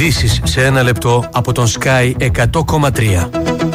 Ειδήσεις σε ένα λεπτό από τον Sky 100,3.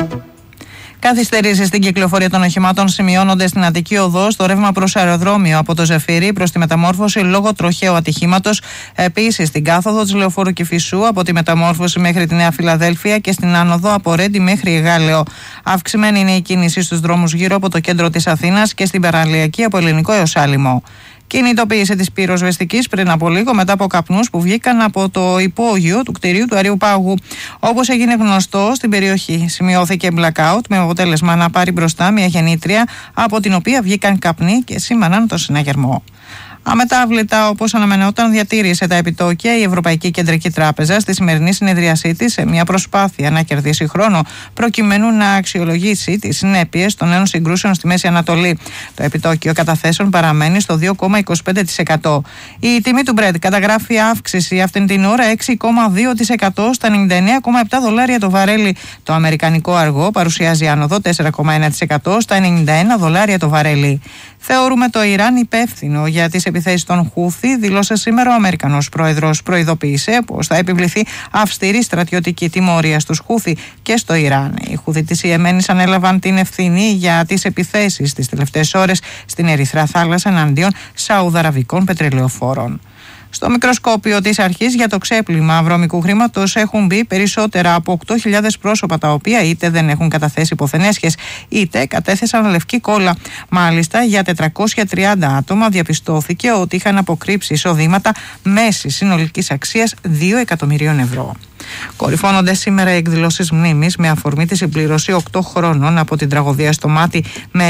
Καθυστερήσεις στην κυκλοφορία των οχημάτων σημειώνονται στην Αττική Οδό, στο ρεύμα προς αεροδρόμιο από το Ζεφύρι προς τη Μεταμόρφωση λόγω τροχαίου ατυχήματος. Επίσης, στην κάθοδο της Λεωφόρου Κηφισού από τη Μεταμόρφωση μέχρι τη Νέα Φιλαδέλφια και στην άνοδο από Ρέντι μέχρι Γάλεο. Αυξημένη είναι η κίνηση στους δρόμους γύρω από το κέντρο της Αθήνας και στην Παραλιακή από Ελληνικό έως Άλυμο. Κινητοποίηση της πυροσβεστικής πριν από λίγο μετά από καπνούς που βγήκαν από το υπόγειο του κτηρίου του Αριού Πάγου. Όπως έγινε γνωστό, στην περιοχή σημειώθηκε blackout με αποτέλεσμα να πάρει μπροστά μια γεννήτρια από την οποία βγήκαν καπνοί και σήμαναν το συναγερμό. Αμετάβλητα, όπως αναμενόταν, διατήρησε τα επιτόκια η Ευρωπαϊκή Κεντρική Τράπεζα στη σημερινή συνεδρίασή της σε μια προσπάθεια να κερδίσει χρόνο προκειμένου να αξιολογήσει τις συνέπειες των νέων συγκρούσεων στη Μέση Ανατολή. Το επιτόκιο καταθέσεων παραμένει στο 2,25%. Η τιμή του Brent καταγράφει αύξηση αυτήν την ώρα 6,2% στα $99,7 το βαρέλι. Το αμερικανικό αργό παρουσιάζει άνοδο 4,1% στα $91 το βαρέλι. Θεωρούμε το Ιράν υπεύθυνο για τις επιθέσεις των Χούθη, δήλωσε σήμερα ο Αμερικανός πρόεδρος. Προειδοποίησε πως θα επιβληθεί αυστηρή στρατιωτική τιμωρία στους Χούθη και στο Ιράν. Οι Χούθη της Ιεμένης ανέλαβαν την ευθύνη για τις επιθέσεις τις τελευταίες ώρες στην Ερυθρά Θάλασσα εναντίον σαουδαραβικών πετρελαιοφόρων. Στο μικροσκόπιο της αρχής για το ξέπλυμα βρώμικου χρήματος έχουν μπει περισσότερα από 8.000 πρόσωπα, τα οποία είτε δεν έχουν καταθέσει υποθενέσχες είτε κατέθεσαν λευκή κόλλα. Μάλιστα, για 430 άτομα διαπιστώθηκε ότι είχαν αποκρύψει εισοδήματα μέσης συνολικής αξίας 2 εκατομμυρίων ευρώ. Κορυφώνονται σήμερα οι εκδηλώσεις μνήμης με αφορμή τη συμπλήρωση 8 χρόνων από την τραγωδία στο Μάτι με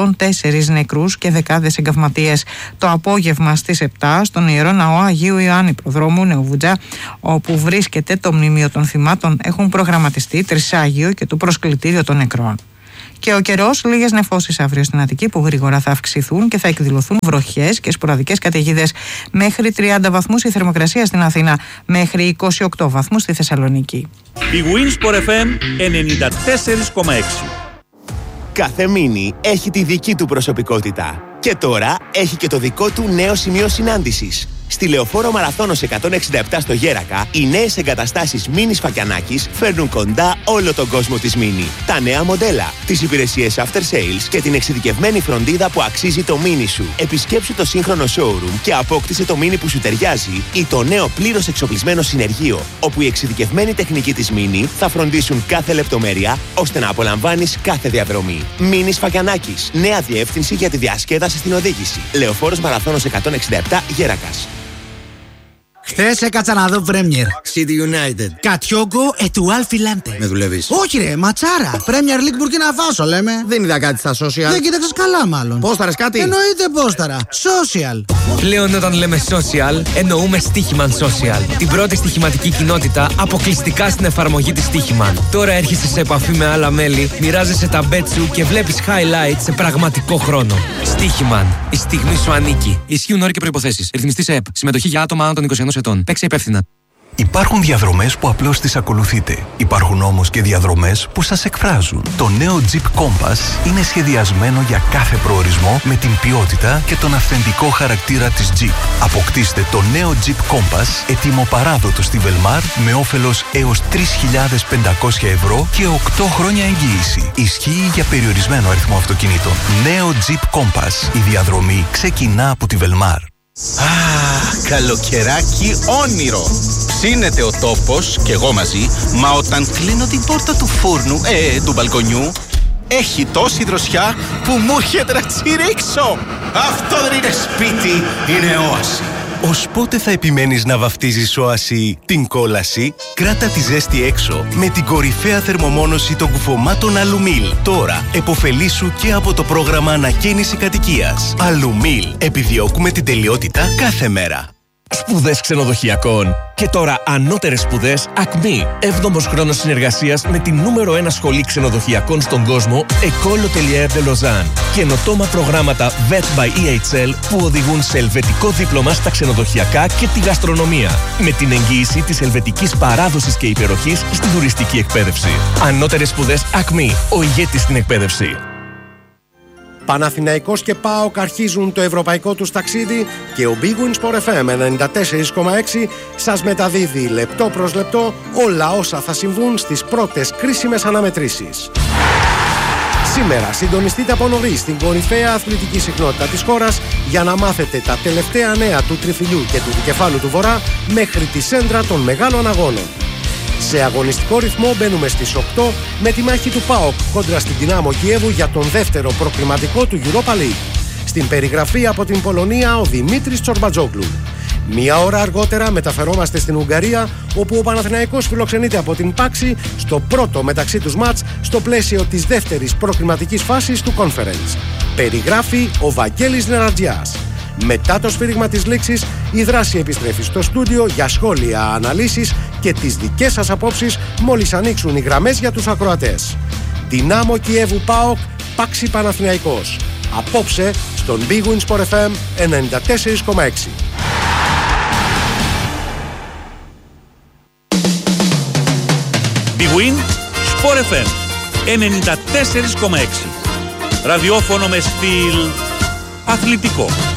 104 νεκρούς και δεκάδες εγκαυματίες. Το απόγευμα στις 7 στον Ιερό Ναό Αγίου Ιωάννη Προδρόμου Νεοβουτζά, όπου βρίσκεται το μνημείο των θυμάτων, έχουν προγραμματιστεί τρισάγιο και το προσκλητήριο των νεκρών. Και ο καιρός, λίγες νεφώσεις αύριο στην Αττική που γρήγορα θα αυξηθούν και θα εκδηλωθούν βροχές και σποραδικές καταιγίδες. Μέχρι 30 βαθμούς η θερμοκρασία στην Αθήνα, μέχρι 28 βαθμούς στη Θεσσαλονίκη. Η Winsport FM 94,6. Κάθε μίνι έχει τη δική του προσωπικότητα. Και τώρα έχει και το δικό του νέο σημείο συνάντησης. Στη Λεωφόρο Μαραθώνος 167 στο Γέρακα, οι νέες εγκαταστάσεις Μίνι Φακιανάκης φέρνουν κοντά όλο τον κόσμο της Μίνι. Τα νέα μοντέλα, τις υπηρεσίες after sales και την εξειδικευμένη φροντίδα που αξίζει το Μίνι σου. Επισκέψου το σύγχρονο showroom και απόκτησε το Μίνι που σου ταιριάζει ή το νέο πλήρως εξοπλισμένο συνεργείο, όπου οι εξειδικευμένοι τεχνικοί της Μίνι θα φροντίσουν κάθε λεπτομέρεια ώστε να απολαμβάνεις κάθε διαδρομή. Μίνι Φακιανάκης, νέα διεύθυνση για τη διασκέδαση στην οδήγηση. Λεωφόρος Μαραθώνος 167 Γέρακας. Χθες έκατσα να δω Premier. City United. Κατιόγκο ετουάλ φιλάντε. Με δουλεύεις? Όχι ρε, ματσάρα. Premier League Burkina Faso λέμε. Δεν είδα κάτι στα social. Δεν κοίταξες καλά μάλλον. Πόσταρες κάτι? Εννοείται πόσταρα. Social. Πλέον όταν λέμε social, εννοούμε Στοίχημαν Social. Την πρώτη στοιχηματική κοινότητα αποκλειστικά στην εφαρμογή της Στοίχημαν. Τώρα έρχεσαι σε επαφή με άλλα μέλη, μοιράζεσαι τα bet σου και βλέπεις highlights σε πραγματικό χρόνο. Στοίχημαν. Η στιγμή σου ανήκει. Ισχύουν όροι και προϋποθέσεις. Ρυθμιστής ΕΕΠ. Συμμετοχή για άτομα άνω των 21 ετών. Παίξε υπεύθυνα. Υπάρχουν διαδρομές που απλώς τις ακολουθείτε. Υπάρχουν όμως και διαδρομές που σας εκφράζουν. Το νέο Jeep Compass είναι σχεδιασμένο για κάθε προορισμό με την ποιότητα και τον αυθεντικό χαρακτήρα της Jeep. Αποκτήστε το νέο Jeep Compass έτοιμο παράδοτο στη Velmar με όφελος έως 3.500 ευρώ και 8 χρόνια εγγύηση. Ισχύει για περιορισμένο αριθμό αυτοκινήτων. Νέο Jeep Compass. Η διαδρομή ξεκινά από τη Velmar. Καλοκαιράκι όνειρο. Ψήνεται ο τόπος και εγώ μαζί, μα όταν κλείνω την πόρτα του φούρνου, του μπαλκονιού, έχει τόση δροσιά που μου έρχεται να τσιρίξω. Αυτό δεν είναι σπίτι, είναι όαση. Ως πότε θα επιμένεις να βαφτίζεις όαση την κόλαση? Κράτα τη ζέστη έξω με την κορυφαία θερμομόνωση των κουφωμάτων Αλουμίλ. Τώρα εποφελήσου και από το πρόγραμμα ανακαίνιση κατοικίας. Αλουμίλ. Επιδιώκουμε την τελειότητα κάθε μέρα. Σπουδές ξενοδοχειακών. Και τώρα ανώτερες σπουδές ΑΚΜΗ. 7ος χρόνος συνεργασίας με την νούμερο 1 σχολή ξενοδοχειακών στον κόσμο, École Hôtelière de Lausanne. Καινοτόμα προγράμματα VET by EHL που οδηγούν σε ελβετικό δίπλωμα στα ξενοδοχειακά και τη γαστρονομία. Με την εγγύηση της ελβετικής παράδοσης και υπεροχής στην τουριστική εκπαίδευση. Ανώτερες σπουδές ΑΚΜΗ. Ο ηγέτης στην εκπαίδευση. Παναθηναϊκός και ΠΑΟΚ αρχίζουν το ευρωπαϊκό τους ταξίδι και ο Big Win Sport FM 94,6 σας μεταδίδει λεπτό προς λεπτό όλα όσα θα συμβούν στις πρώτες κρίσιμες αναμετρήσεις. Σήμερα συντονιστείτε από νωρίς στην κορυφαία αθλητική συχνότητα της χώρας για να μάθετε τα τελευταία νέα του Τριφυλιού και του Δικεφάλου του Βορρά μέχρι τη σέντρα των μεγάλων αγώνων. Σε αγωνιστικό ρυθμό μπαίνουμε στις 8 με τη μάχη του ΠΑΟΚ κόντρα στην Δυνάμο Κιέβου για τον δεύτερο προκριματικό του Europa League. Στην περιγραφή από την Πολωνία ο Δημήτρης Τσορμπατζόγλου. Μία ώρα αργότερα μεταφερόμαστε στην Ουγγαρία, όπου ο Παναθηναϊκός φιλοξενείται από την Πάξη στο πρώτο μεταξύ τους μάτς στο πλαίσιο της δεύτερης προκριματικής φάσης του Conference. Περιγράφει ο Βαγγέλης Νερατζιάς. Μετά το σφύριγμα της λήξης, η δράση επιστρέφει στο στούντιο για σχόλια, αναλύσεις και τις δικές σας απόψεις μόλις ανοίξουν οι γραμμές για τους ακροατές. Δυνάμο Κιέβου ΠΑΟΚ, Πάξη Παναθηναϊκός. Απόψε στον Big Win Sport FM 94,6. Big Win Sport FM 94,6. Ραδιόφωνο με στυλ αθλητικό.